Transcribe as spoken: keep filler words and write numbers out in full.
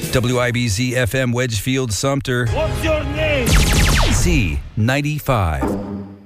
W I B Z F M Wedgefield Sumter. What's your name? C ninety-five.